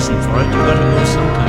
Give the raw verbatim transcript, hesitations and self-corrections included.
reason for it. You've got to go some kind